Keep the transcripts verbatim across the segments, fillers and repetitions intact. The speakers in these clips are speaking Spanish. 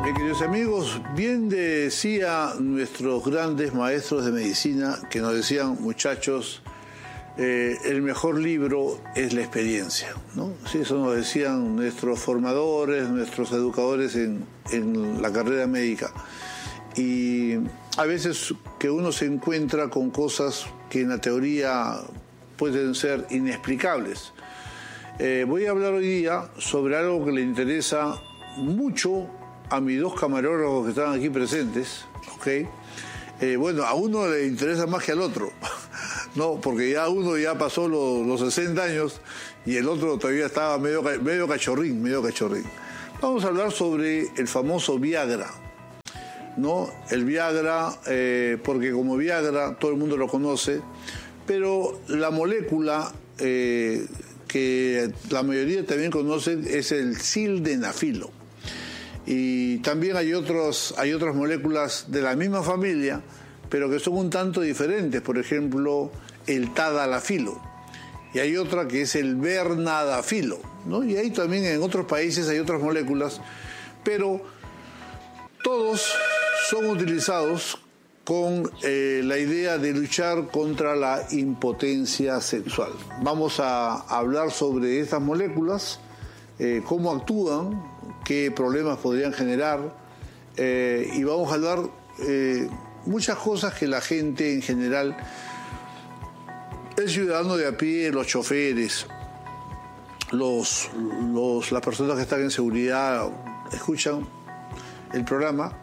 Bien, queridos amigos, bien decía nuestros grandes maestros de medicina que nos decían, muchachos, eh, el mejor libro es la experiencia, ¿no? Sí, eso nos decían nuestros formadores, nuestros educadores en, en la carrera médica. Y a veces que uno se encuentra con cosas que en la teoría pueden ser inexplicables. Eh, voy a hablar hoy día sobre algo que le interesa mucho a mis dos camarógrafos que están aquí presentes, ¿ok? Eh, bueno, a uno le interesa más que al otro, ¿no? Porque ya uno ya pasó los, los sesenta años y el otro todavía estaba medio, medio cachorrín, medio cachorrín. Vamos a hablar sobre el famoso Viagra, ¿no? El Viagra, eh, porque como Viagra todo el mundo lo conoce, pero la molécula eh, que la mayoría también conocen es el sildenafilo. Y también hay, otros, hay otras moléculas de la misma familia, pero que son un tanto diferentes. Por ejemplo, el tadalafilo. Y hay otra que es el vernadafilo, ¿no? Y ahí también en otros países hay otras moléculas, pero todos son utilizados con eh, la idea de luchar contra la impotencia sexual. Vamos a hablar sobre estas moléculas, eh, cómo actúan, qué problemas podrían generar, eh, y vamos a hablar eh, muchas cosas que la gente en general, el ciudadano de a pie, los choferes, los, los, las personas que están en seguridad, escuchan el programa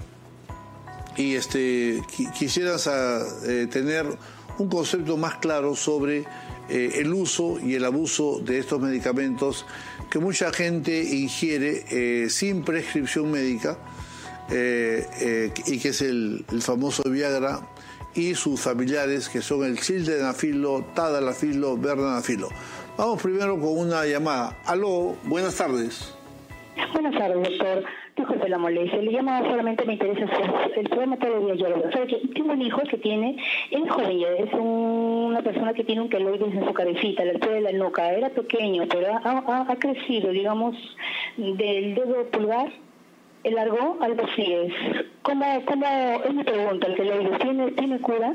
y este, quisieran eh, tener un concepto más claro sobre eh, el uso y el abuso de estos medicamentos que mucha gente ingiere eh, sin prescripción médica, eh, eh, y que es el, el famoso Viagra y sus familiares, que son el sildenafilo, tadalafilo, vernadafilo. Vamos primero con una llamada. Aló, buenas tardes. Buenas tardes, doctor. Disculpe la molestia. Le llamaba, solamente me interesa el programa todos los días. Yo lo veo. ¿Sabe que tengo un hijo que tiene, es joven, es un, una persona que tiene un queloides en su cabecita, a la altura de la nuca. Era pequeño, pero ha, ha, ha crecido, digamos, del dedo pulgar, el largo, algo así es. ¿Cómo, cómo es mi pregunta? ¿El queloides tiene, tiene cura?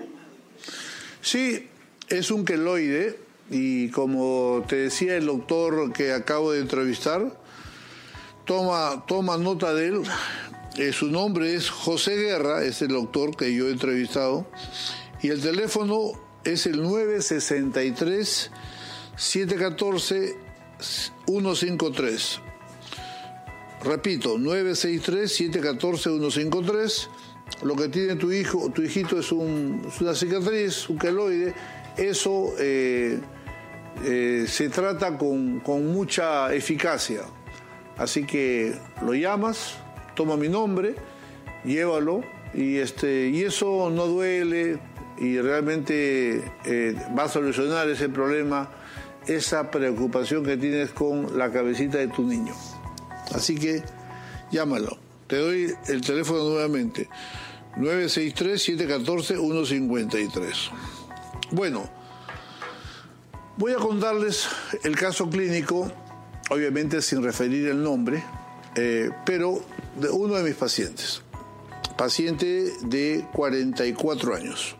Sí, es un queloide y como te decía el doctor que acabo de entrevistar, Toma, toma nota de él. Eh, su nombre es José Guerra, es el doctor que yo he entrevistado. Y el teléfono es el nueve seis tres, siete uno cuatro, uno cinco tres. Repito, nueve seis tres, siete uno cuatro, uno cinco tres. Lo que tiene tu hijo, tu hijito es, un, es una cicatriz, un queloide. Eso eh, eh, se trata con, con mucha eficacia. Así que lo llamas, toma mi nombre, llévalo y este y eso no duele y realmente eh, va a solucionar ese problema, esa preocupación que tienes con la cabecita de tu niño. Así que llámalo. Te doy el teléfono nuevamente, nueve seis tres, siete uno cuatro, uno cinco tres. Bueno, voy a contarles el caso clínico, obviamente sin referir el nombre, eh, pero de uno de mis pacientes, paciente de cuarenta y cuatro años.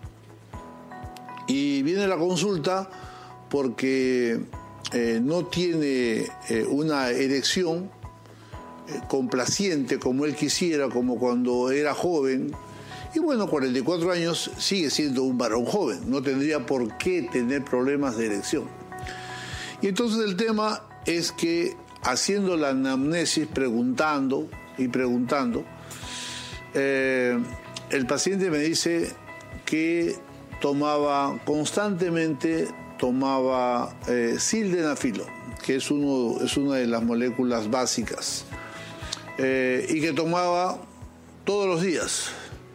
Y viene a la consulta porque eh, no tiene eh, una erección eh, complaciente como él quisiera, como cuando era joven. Y bueno, cuarenta y cuatro años sigue siendo un varón joven, no tendría por qué tener problemas de erección. Y entonces el tema es que haciendo la anamnesis, preguntando y preguntando, eh, el paciente me dice que tomaba constantemente, tomaba eh, sildenafilo, que es, uno, es una de las moléculas básicas, eh, y que tomaba todos los días,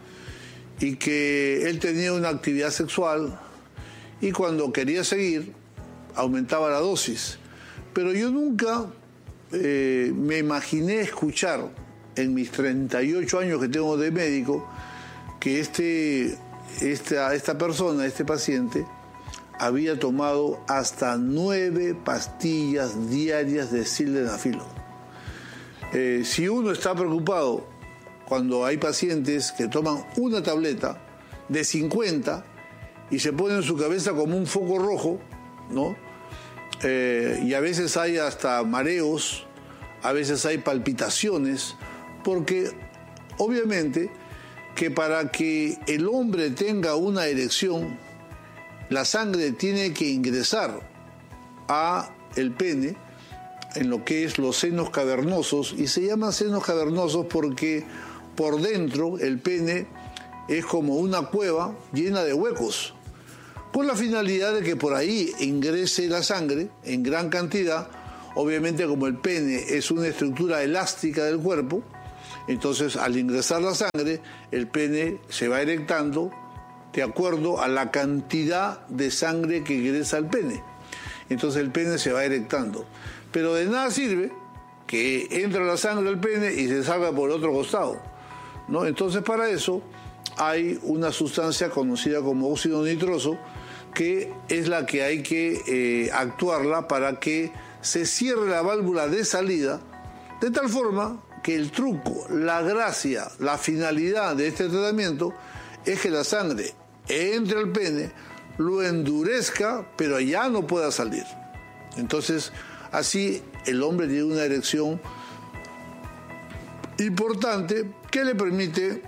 y que él tenía una actividad sexual, y cuando quería seguir, aumentaba la dosis. Pero yo nunca eh, me imaginé escuchar en mis treinta y ocho años que tengo de médico que este, esta, esta persona, este paciente, había tomado hasta nueve pastillas diarias de sildenafilo. Eh, si uno está preocupado cuando hay pacientes que toman una tableta de cincuenta y se ponen en su cabeza como un foco rojo, ¿no? Eh, y a veces hay hasta mareos, a veces hay palpitaciones, porque obviamente que para que el hombre tenga una erección, la sangre tiene que ingresar a el pene, en lo que es los senos cavernosos, y se llaman senos cavernosos porque por dentro el pene es como una cueva llena de huecos, con la finalidad de que por ahí ingrese la sangre en gran cantidad. Obviamente, como el pene es una estructura elástica del cuerpo, entonces al ingresar la sangre, el pene se va erectando de acuerdo a la cantidad de sangre que ingresa al pene. Entonces el pene se va erectando. Pero de nada sirve que entre la sangre al pene y se salga por el otro costado, ¿no? Entonces, para eso hay una sustancia conocida como óxido nitroso, que es la que hay que eh, actuarla para que se cierre la válvula de salida, de tal forma que el truco, la gracia, la finalidad de este tratamiento es que la sangre entre al pene, lo endurezca, pero ya no pueda salir. Entonces, así el hombre tiene una erección importante que le permite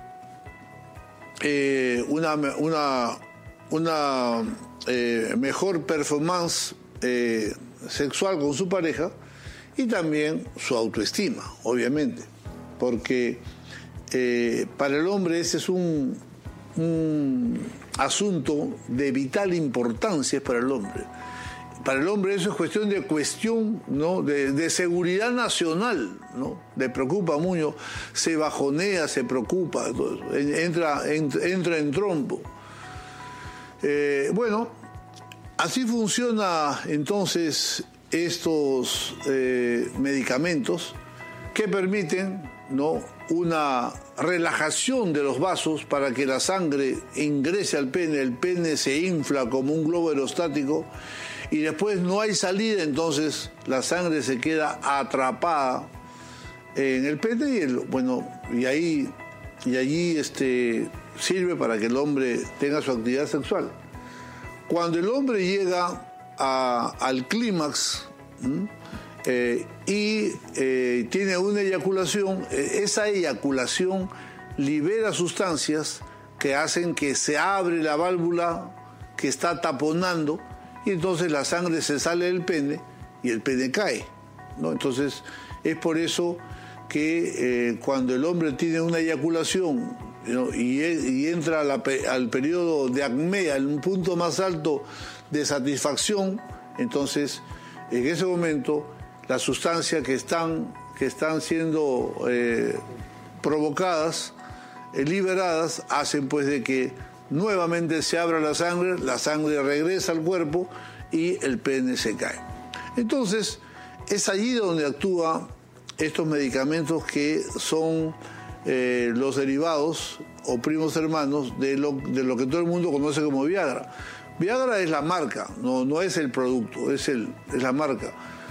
eh, una, una, una eh, mejor performance eh, sexual con su pareja, y también su autoestima, obviamente, porque eh, para el hombre ese es un, un asunto de vital importancia para el hombre. Para el hombre eso es cuestión de cuestión, ¿no? de, de seguridad nacional, ¿no? Le preocupa mucho, se bajonea, se preocupa, todo eso. Entra, entra, entra en trompo. Eh, bueno, así funciona entonces estos eh, medicamentos que permiten, ¿no?, una relajación de los vasos para que la sangre ingrese al pene, el pene se infla como un globo aerostático y después no hay salida, entonces la sangre se queda atrapada en el pene y el, bueno, y ahí y allí este sirve para que el hombre tenga su actividad sexual. Cuando el hombre llega a, al clímax eh, y eh, tiene una eyaculación, eh, esa eyaculación libera sustancias que hacen que se abre la válvula que está taponando y entonces la sangre se sale del pene y el pene cae, ¿no? Entonces es por eso que eh, cuando el hombre tiene una eyaculación, ¿no?, y, y entra a la, al periodo de acmea, en un punto más alto de satisfacción, entonces en ese momento las sustancias que están, que están siendo eh, provocadas, eh, liberadas, hacen pues de que nuevamente se abra la sangre, la sangre regresa al cuerpo y el pene se cae. Entonces es allí donde actúan estos medicamentos que son eh, los derivados o primos hermanos de lo, de lo que todo el mundo conoce como Viagra. Viagra es la marca, no, no es el producto, es, el, es la marca.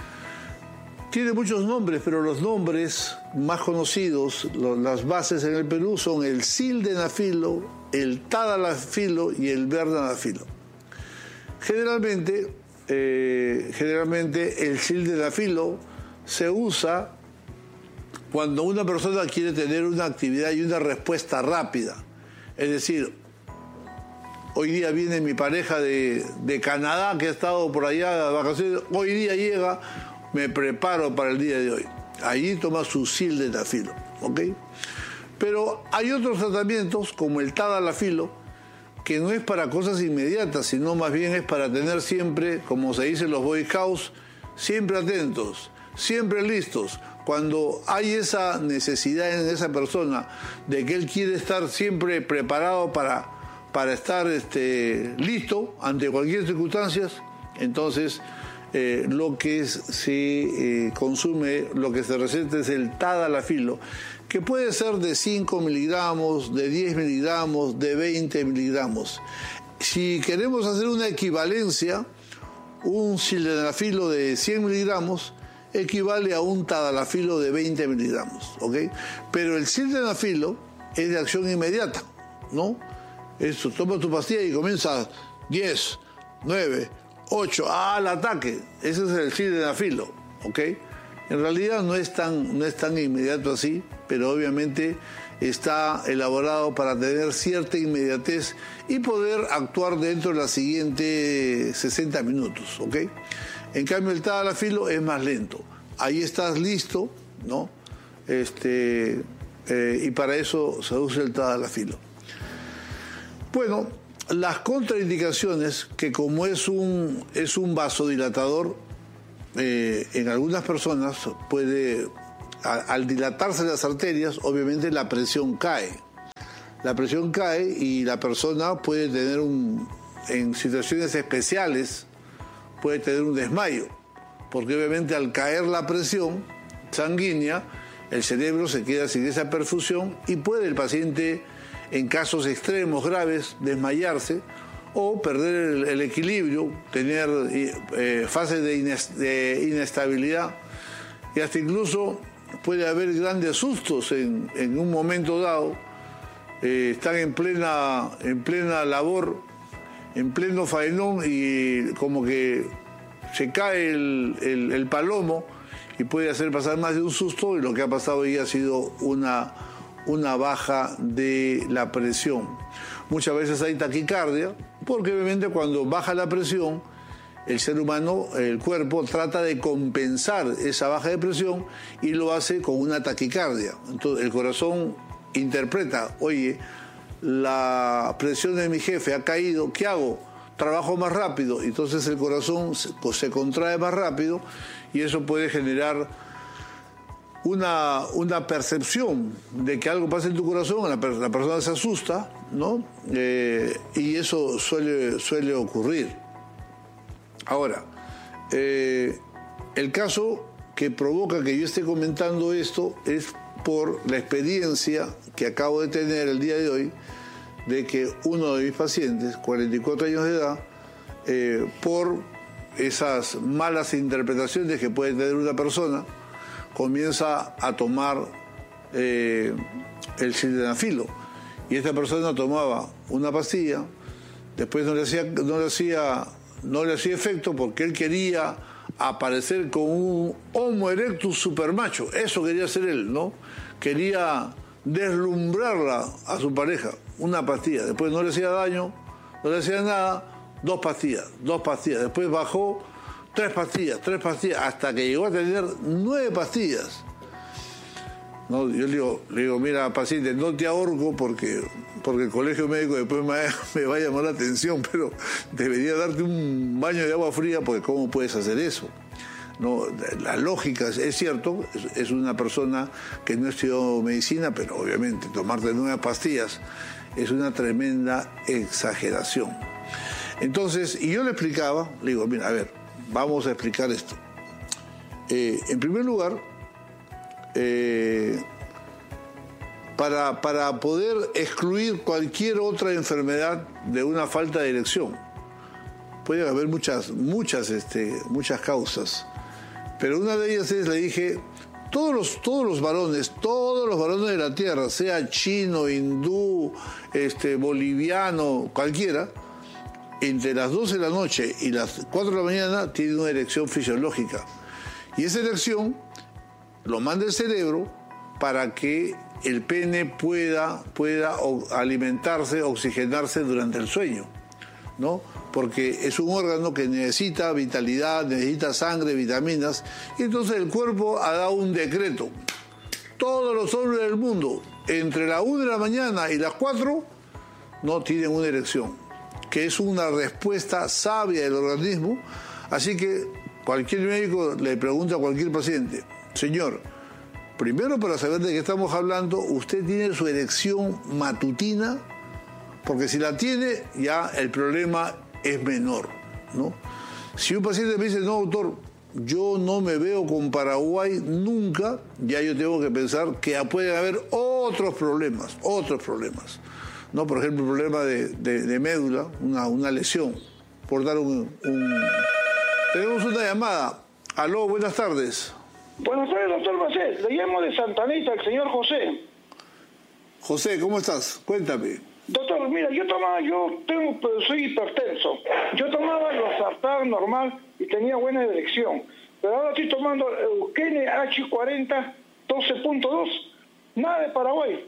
Tiene muchos nombres, pero los nombres más conocidos, lo, las bases en el Perú son el sildenafilo, el tadalafilo y el verdanafilo. Generalmente, eh, generalmente el sildenafilo se usa cuando una persona quiere tener una actividad y una respuesta rápida. Es decir, hoy día viene mi pareja de, de Canadá, que ha estado por allá de vacaciones, hoy día llega, me preparo para el día de hoy. Allí toma su sildenafilo, ¿ok? Pero hay otros tratamientos, como el tadalafilo, que no es para cosas inmediatas, sino más bien es para tener siempre, como se dice en los Boy Scouts, siempre atentos, siempre listos. Cuando hay esa necesidad en esa persona de que él quiere estar siempre preparado para, para estar este, listo ante cualquier circunstancia, entonces eh, lo que se eh, consume, lo que se receta es el tadalafilo, que puede ser de cinco miligramos, de diez miligramos, de veinte miligramos. Si queremos hacer una equivalencia, un sildenafilo de cien miligramos equivale a un tadalafilo de veinte miligramos, ¿ok? Pero el sildenafilo es de acción inmediata, ¿no? Eso, toma tu pastilla y comienza diez, nueve, ocho, al ataque. Ese es el sildenafilo, ¿ok? En realidad no es tan, no es tan inmediato así, pero obviamente está elaborado para tener cierta inmediatez y poder actuar dentro de los siguientes sesenta minutos, ¿ok? En cambio el tadalafilo es más lento. Ahí estás listo, ¿no? Este, eh, y para eso se usa el tadalafilo. Bueno, las contraindicaciones, que como es un, es un vasodilatador, eh, en algunas personas puede, a, al dilatarse las arterias, obviamente la presión cae. La presión cae y la persona puede tener un, en situaciones especiales, puede tener un desmayo, porque obviamente al caer la presión sanguínea, el cerebro se queda sin esa perfusión y puede el paciente, en casos extremos, graves, desmayarse o perder el, el equilibrio, tener eh, fases de, ines, de inestabilidad y hasta incluso puede haber grandes sustos en, en un momento dado. Eh, están en plena, en plena labor, en pleno faenón y como que se cae el, el, el palomo y puede hacer pasar más de un susto y lo que ha pasado ahí ha sido una... una baja de la presión. Muchas veces hay taquicardia, porque obviamente cuando baja la presión, el ser humano, el cuerpo, trata de compensar esa baja de presión y lo hace con una taquicardia. Entonces el corazón interpreta, oye, la presión de mi jefe ha caído, ¿qué hago? Trabajo más rápido. Entonces el corazón se, se contrae más rápido y eso puede generar Una, una percepción de que algo pasa en tu corazón, la, la persona se asusta, ¿no? Eh, y eso suele, suele ocurrir. Ahora, eh, el caso que provoca que yo esté comentando esto es por la experiencia que acabo de tener el día de hoy, de que uno de mis pacientes, cuarenta y cuatro años de edad, eh, por esas malas interpretaciones que puede tener una persona, comienza a tomar eh, el sildenafilo. Y esta persona tomaba una pastilla, después no le hacía, no le hacía, no le hacía efecto porque él quería aparecer con un Homo erectus supermacho. Eso quería hacer él, ¿no? Quería deslumbrarla a su pareja. Una pastilla. Después no le hacía daño, no le hacía nada. Dos pastillas, dos pastillas. Después bajó. Tres pastillas, tres pastillas, hasta que llegó a tener nueve pastillas. No, yo le digo, le digo, mira, paciente, no te ahorco porque, porque el colegio médico después me, me va a llamar la atención, pero debería darte un baño de agua fría porque ¿cómo puedes hacer eso? No, la lógica, es cierto, es, es una persona que no estudió medicina, pero obviamente tomarte nueve pastillas es una tremenda exageración. Entonces, y yo le explicaba, le digo, mira, a ver, vamos a explicar esto. Eh, en primer lugar, eh, para, para poder excluir cualquier otra enfermedad de una falta de erección, puede haber muchas, muchas, este, muchas causas, pero una de ellas es, le dije, todos los, todos los varones, todos los varones de la tierra, sea chino, hindú, este, boliviano, cualquiera, entre las doce de la noche y las cuatro de la mañana tiene una erección fisiológica. Y esa erección lo manda el cerebro para que el pene pueda, pueda alimentarse, oxigenarse durante el sueño, ¿no? Porque es un órgano que necesita vitalidad, necesita sangre, vitaminas, y entonces el cuerpo ha dado un decreto. Todos los hombres del mundo, entre la una de la mañana y las cuatro, no tienen una erección, que es una respuesta sabia del organismo. Así que cualquier médico le pregunta a cualquier paciente, señor, primero para saber de qué estamos hablando, ¿usted tiene su erección matutina? Porque si la tiene, ya el problema es menor, ¿no? Si un paciente me dice, no, doctor, yo no me veo con Paraguay nunca, ya yo tengo que pensar que pueden haber otros problemas, otros problemas. No, por ejemplo, el problema de, de, de médula, una, una lesión, por dar un, un... Tenemos una llamada. Aló, buenas tardes. Buenas tardes, doctor Bacet. Le llamo de Santa Anita, el señor José. José, ¿cómo estás? Cuéntame. Doctor, mira, yo tomaba, yo tengo, pues, soy hipertenso. Yo tomaba losartán normal y tenía buena erección. Pero ahora estoy tomando Eukene H cuarenta doce punto dos. Nada de Paraguay.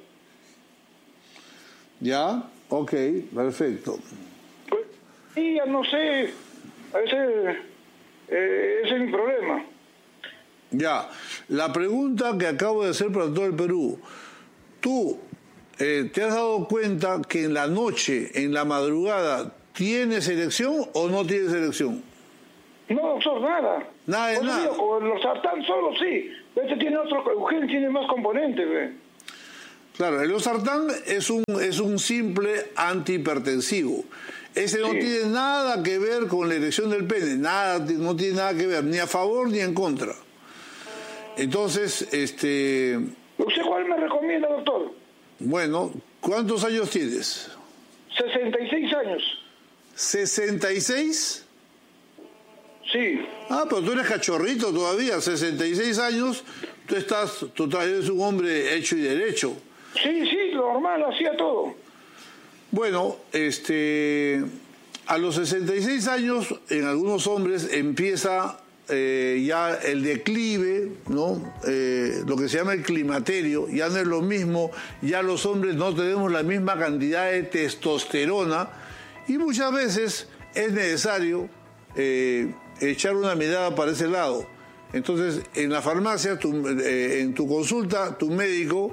¿Ya? Ok, perfecto. Pues, y ya no sé, ese, eh, ese es mi problema. Ya, la pregunta que acabo de hacer para todo el Perú. ¿Tú eh, te has dado cuenta que en la noche, en la madrugada, tienes erección o no tienes erección? No, doctor, nada. Nada de Pues, nada. Digo, con los sartán solo sí. Este tiene otro, Eugenio tiene más componentes, ¿ve? Claro, el losartán es un, es un simple antihipertensivo. Ese no Sí. tiene nada que ver con la erección del pene, nada, no tiene nada que ver, ni a favor ni en contra. Entonces, este, ¿Usted cuál me recomienda, doctor? bueno, ¿cuántos años tienes? sesenta y seis años. ¿sesenta y seis? Sí. Ah, pero tú eres cachorrito todavía, sesenta y seis años, tú estás, tú eres un hombre hecho y derecho. Sí, sí, normal, hacía todo. Bueno, este, a los sesenta y seis años, en algunos hombres empieza eh, ya el declive, ¿no? Eh, lo que se llama el climaterio, ya no es lo mismo, ya los hombres no tenemos la misma cantidad de testosterona y muchas veces es necesario eh, echar una mirada para ese lado. Entonces, en la farmacia, tu, eh, en tu consulta, tu médico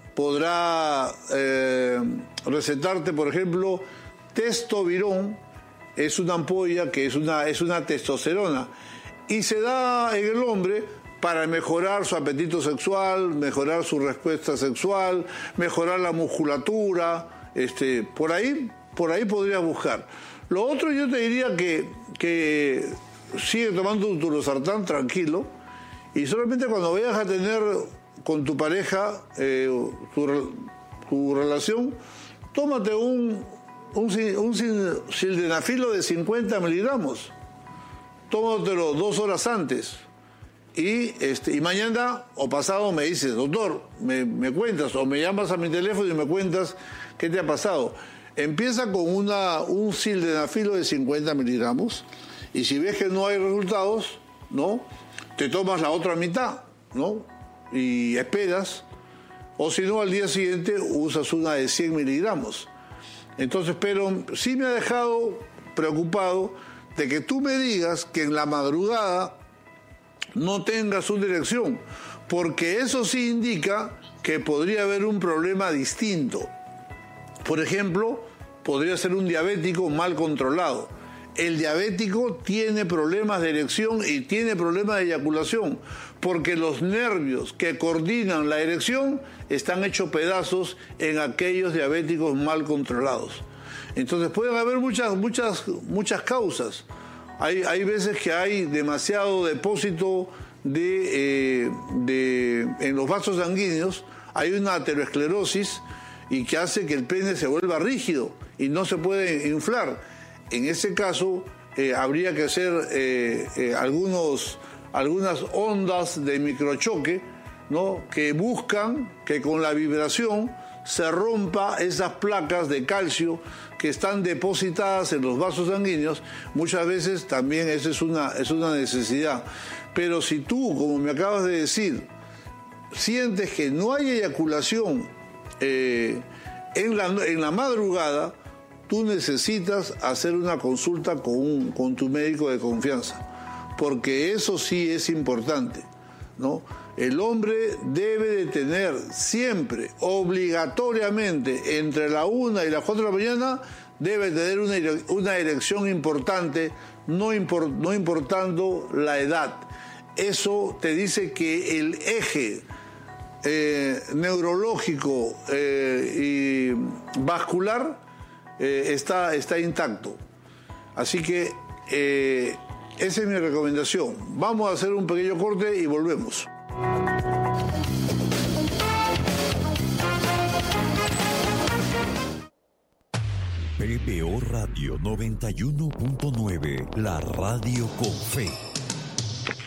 podrá eh, recetarte, por ejemplo, Testovirón, es una ampolla que es una, es una testosterona, y se da en el hombre para mejorar su apetito sexual, mejorar su respuesta sexual, mejorar la musculatura, este, por ahí, por ahí podrías buscar. Lo otro yo te diría que, que sigue tomando tu losartán tranquilo, y solamente cuando vayas a tener con tu pareja eh, tu, tu relación, tómate un, un, un sildenafilo de cincuenta miligramos, tómatelo dos horas antes y, este, y mañana o pasado me dices, doctor, me, me cuentas o me llamas a mi teléfono y me cuentas qué te ha pasado. Empieza con una, un sildenafilo de cincuenta miligramos y si ves que no hay resultados, ¿no?, te tomas la otra mitad, ¿no?, y esperas, o si no al día siguiente usas una de cien miligramos. Entonces, pero sí me ha dejado preocupado de que tú me digas que en la madrugada no tengas una erección, porque eso sí indica que podría haber un problema distinto. Por ejemplo, podría ser un diabético mal controlado. El diabético tiene problemas de erección y tiene problemas de eyaculación, porque los nervios que coordinan la erección están hechos pedazos en aquellos diabéticos mal controlados. Entonces pueden haber muchas, muchas, muchas causas. Hay, hay veces que hay demasiado depósito de, eh, de, en los vasos sanguíneos, hay una aterosclerosis y que hace que el pene se vuelva rígido y no se puede inflar. En ese caso, eh, habría que hacer eh, eh, algunos, algunas ondas de microchoque, ¿no?, que buscan que con la vibración se rompa esas placas de calcio que están depositadas en los vasos sanguíneos. Muchas veces también esa es una, es una necesidad. Pero si tú, como me acabas de decir, sientes que no hay eyaculación eh, en, la, en la madrugada, tú necesitas hacer una consulta con, un, con tu médico de confianza, porque eso sí es importante, ¿no? El hombre debe de tener siempre, obligatoriamente, entre la una y las cuatro de la mañana, debe tener una, una erección importante, no, import, no importando la edad. Eso te dice que el eje eh, neurológico eh, y vascular Eh, está, está intacto. Así que eh, esa es mi recomendación. Vamos a hacer un pequeño corte y volvemos. P B O Radio noventa y uno punto nueve, la radio con fe.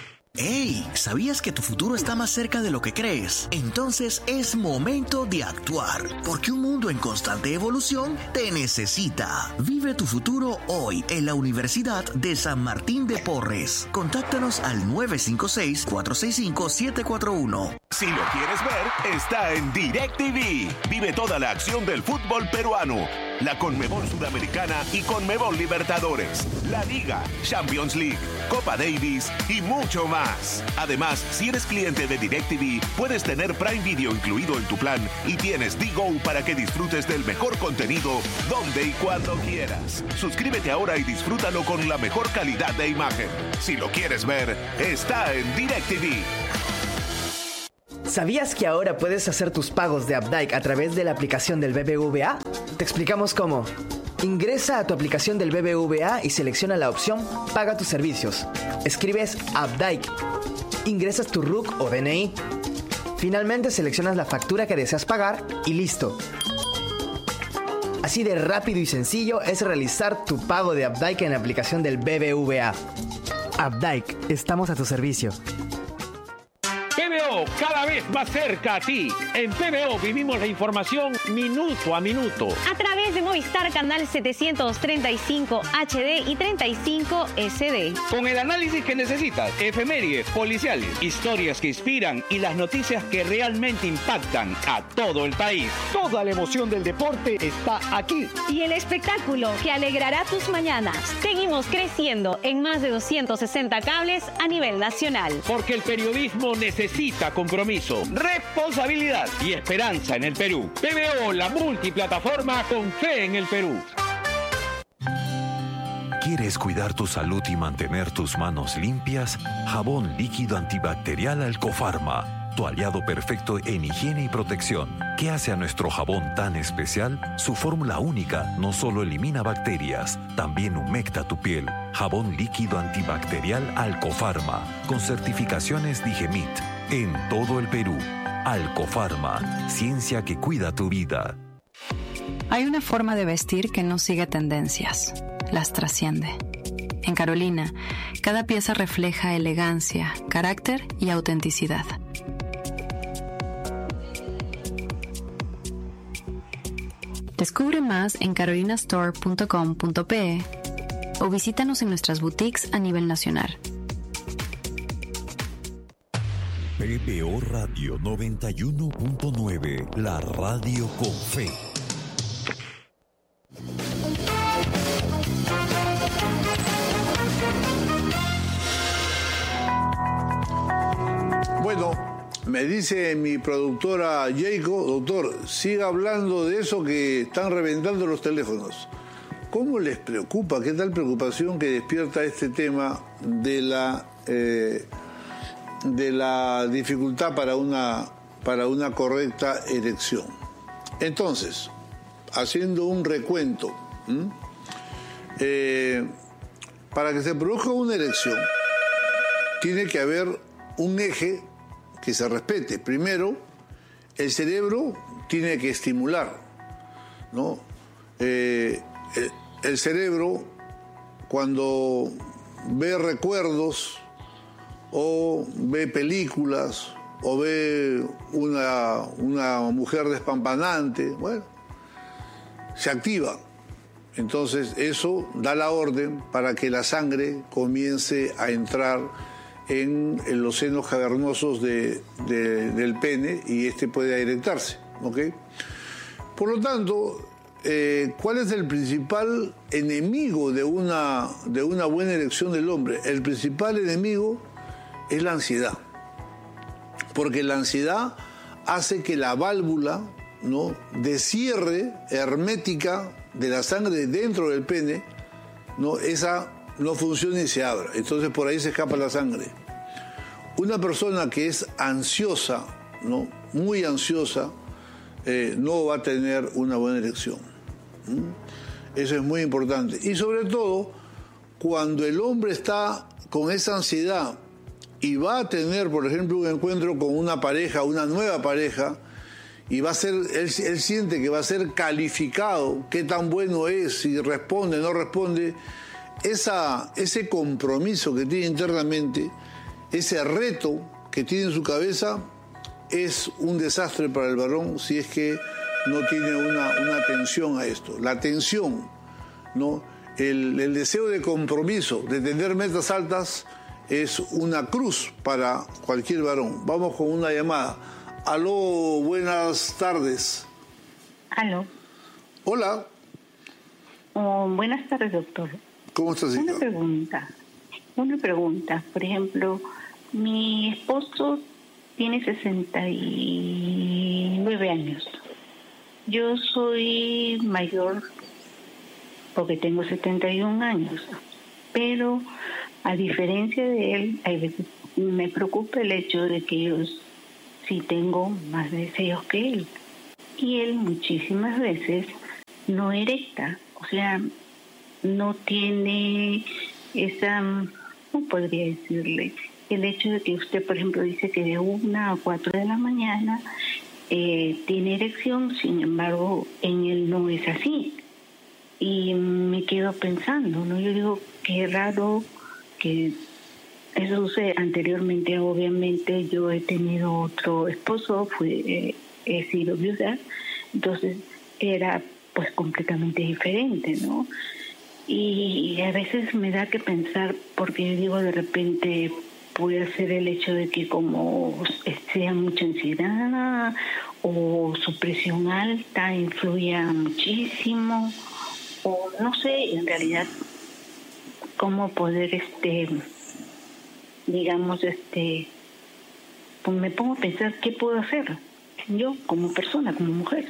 ¡Hey! ¿Sabías que tu futuro está más cerca de lo que crees? Entonces es momento de actuar, porque un mundo en constante evolución te necesita. Vive tu futuro hoy en la Universidad de San Martín de Porres. Contáctanos al nueve cinco seis, cuatro seis cinco, siete cuatro uno. Si lo quieres ver, está en DirecTV. Vive toda la acción del fútbol peruano, la Conmebol Sudamericana y Conmebol Libertadores, la Liga, Champions League, Copa Davis y mucho más. Además, si eres cliente de DirecTV, puedes tener Prime Video incluido en tu plan y tienes D-Go para que disfrutes del mejor contenido donde y cuando quieras. Suscríbete ahora y disfrútalo con la mejor calidad de imagen. Si lo quieres ver, está en DirecTV. ¿Sabías que ahora puedes hacer tus pagos de Updike a través de la aplicación del B B V A? Te explicamos cómo. Ingresa a tu aplicación del B B V A y selecciona la opción Paga tus servicios. Escribes Updike. Ingresas tu R U C o D N I. Finalmente seleccionas la factura que deseas pagar y listo. Así de rápido y sencillo es realizar tu pago de Updike en la aplicación del B B V A. Updike, estamos a tu servicio. P B O, cada vez más cerca a ti. En P B O vivimos la información minuto a minuto. A través de Movistar Canal setecientos treinta y cinco H D y treinta y cinco S D. Con el análisis que necesitas, efemérides, policiales, historias que inspiran y las noticias que realmente impactan a todo el país. Toda la emoción del deporte está aquí. Y el espectáculo que alegrará tus mañanas. Seguimos creciendo en más de doscientos sesenta cables a nivel nacional. Porque el periodismo necesita Necesita compromiso, responsabilidad y esperanza en el Perú. P B O, la multiplataforma con fe en el Perú. ¿Quieres cuidar tu salud y mantener tus manos limpias? Jabón líquido antibacterial Alcofarma, tu aliado perfecto en higiene y protección. ¿Qué hace a nuestro jabón tan especial? Su fórmula única no solo elimina bacterias, también humecta tu piel. Jabón líquido antibacterial Alcofarma, con certificaciones Digemit, en todo el Perú. Alcofarma, ciencia que cuida tu vida. Hay una forma de vestir que no sigue tendencias, las trasciende. En Carolina, cada pieza refleja elegancia, carácter y autenticidad. Descubre más en carolina store punto com punto pe o visítanos en nuestras boutiques a nivel nacional. P B O Radio noventa y uno punto nueve, la radio con fe. Bueno, me dice mi productora Jacob, doctor, siga hablando de eso que están reventando los teléfonos. ¿Cómo les preocupa? ¿Qué tal preocupación que despierta este tema de la eh, de la dificultad para una para una correcta erección? Entonces, haciendo un recuento, eh, para que se produzca una erección tiene que haber un eje que se respete. Primero, el cerebro tiene que estimular, ¿no? Eh, el, el cerebro, cuando ve recuerdos o ve películas o ve una, una mujer despampanante, bueno, se activa. Entonces eso da la orden para que la sangre comience a entrar en, en los senos cavernosos de, de, del pene y este puede erectarse, ¿ok? Por lo tanto, eh, ¿cuál es el principal enemigo de una, de una buena erección del hombre? El principal enemigo es la ansiedad, porque la ansiedad hace que la válvula, ¿no?, de cierre hermética de la sangre dentro del pene, ¿no?, esa no funciona y se abra. Entonces por ahí se escapa la sangre. Una persona que es ansiosa, ¿no?, muy ansiosa, eh, no va a tener una buena erección. ¿Mm? Eso es muy importante. Y sobre todo, cuando el hombre está con esa ansiedad y va a tener, por ejemplo, un encuentro con una pareja, una nueva pareja, y va a ser, él, él siente que va a ser calificado, qué tan bueno es, si responde, no responde, esa, ese compromiso que tiene internamente ese reto que tiene en su cabeza es un desastre para el varón si es que no tiene una, una atención a esto. La atención, ¿no? El, el deseo de compromiso, de tener metas altas, es una cruz para cualquier varón. Vamos con una llamada. Aló, buenas tardes. Aló. Hola. Oh, buenas tardes, doctor. ¿Cómo estás, hija? Una pregunta. Una pregunta. Por ejemplo, mi esposo tiene sesenta y nueve años. Yo soy mayor porque tengo setenta y un años. Pero, a diferencia de él, hay veces me preocupa el hecho de que yo sí tengo más deseos que él. Y él muchísimas veces no erecta. O sea, no tiene esa, ¿cómo podría decirle? El hecho de que usted, por ejemplo, dice que de una a cuatro de la mañana eh, tiene erección, sin embargo, en él no es así. Y me quedo pensando, ¿no? Yo digo, qué raro que eso sucede. Anteriormente, obviamente, yo he tenido otro esposo, fue, eh, he sido viuda, entonces era pues completamente diferente, ¿no? Y a veces me da que pensar, porque yo digo, de repente puede ser el hecho de que como sea mucha ansiedad o su presión alta influya muchísimo, o no sé, en realidad, cómo poder, este, digamos, este, pues me pongo a pensar qué puedo hacer yo como persona, como mujer,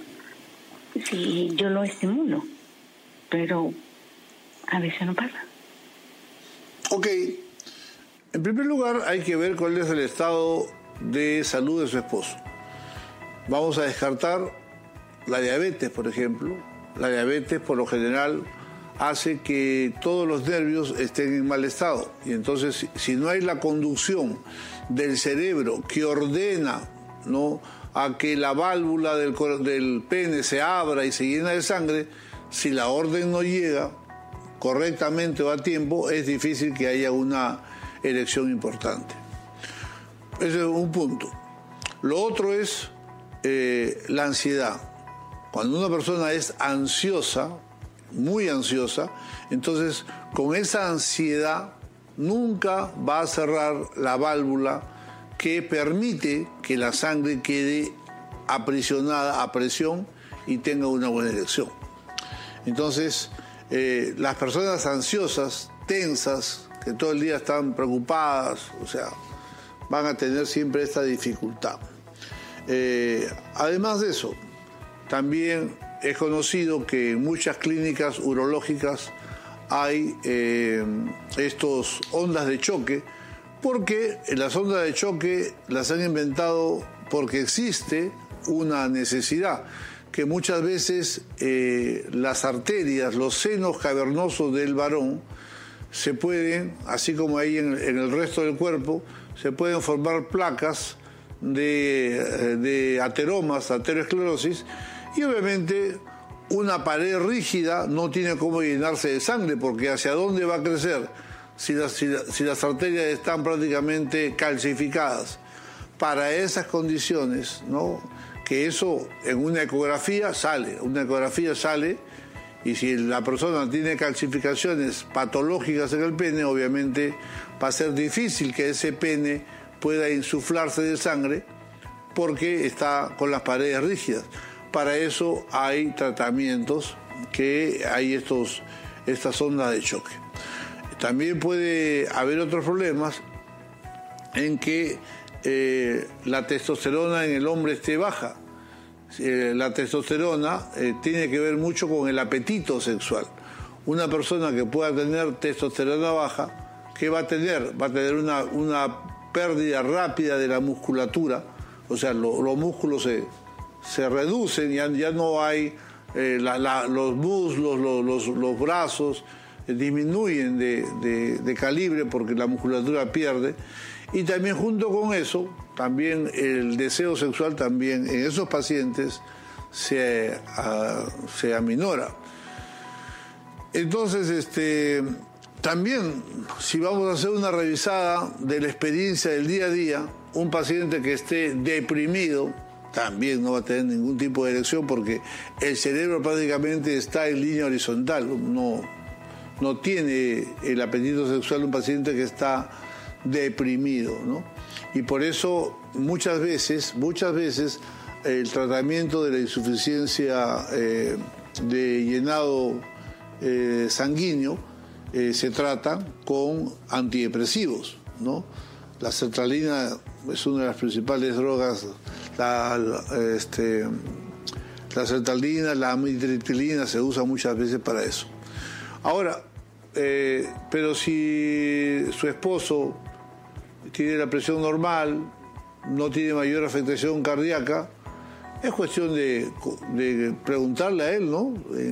si yo lo estimulo, pero a veces no pasa. Ok. En primer lugar, hay que ver cuál es el estado de salud de su esposo. Vamos a descartar la diabetes, por ejemplo. La diabetes, por lo general, hace que todos los nervios estén en mal estado. Y entonces, si no hay la conducción del cerebro que ordena, ¿no?, a que la válvula del, del pene se abra y se llena de sangre, si la orden no llega correctamente o a tiempo, es difícil que haya una erección importante. Ese es un punto. Lo otro es eh, la ansiedad. Cuando una persona es ansiosa, muy ansiosa, entonces con esa ansiedad nunca va a cerrar la válvula que permite que la sangre quede aprisionada a presión y tenga una buena erección. Entonces, eh, las personas ansiosas, tensas, que todo el día están preocupadas, o sea, van a tener siempre esta dificultad. Eh, además de eso, también es conocido que en muchas clínicas urológicas hay eh, estos ondas de choque, porque las ondas de choque las han inventado porque existe una necesidad, que muchas veces eh, las arterias, los senos cavernosos del varón, se pueden, así como hay en, en el resto del cuerpo, se pueden formar placas de, de ateromas, aterosclerosis, y obviamente una pared rígida no tiene cómo llenarse de sangre, porque ¿hacia dónde va a crecer si las, si, si las arterias están prácticamente calcificadas? Para esas condiciones, ¿no?, que eso en una ecografía sale, una ecografía sale, y si la persona tiene calcificaciones patológicas en el pene, obviamente va a ser difícil que ese pene pueda insuflarse de sangre porque está con las paredes rígidas. Para eso hay tratamientos, que hay estos, estas ondas de choque. También puede haber otros problemas en que eh, la testosterona en el hombre esté baja. Eh, la testosterona eh, tiene que ver mucho con el apetito sexual. Una persona que pueda tener testosterona baja, ¿qué va a tener? Va a tener una, una pérdida rápida de la musculatura, o sea, lo, los músculos se, se reducen, ya, ya no hay eh, la, la, los muslos, los, los, los brazos eh, disminuyen de, de, de calibre porque la musculatura pierde. Y también junto con eso, también el deseo sexual también en esos pacientes se, uh, se aminora. Entonces, este, también, si vamos a hacer una revisada de la experiencia del día a día, un paciente que esté deprimido también no va a tener ningún tipo de erección porque el cerebro prácticamente está en línea horizontal. No, no tiene el apetito sexual un paciente que está deprimido, ¿no? Y por eso muchas veces, muchas veces el tratamiento de la insuficiencia eh, de llenado eh, sanguíneo eh, se trata con antidepresivos, ¿no? La sertralina es una de las principales drogas, la, la, este, la sertralina, la amitriptilina se usa muchas veces para eso. Ahora, eh, pero si su esposo tiene la presión normal, no tiene mayor afectación cardíaca, es cuestión de, de preguntarle a él, ¿no?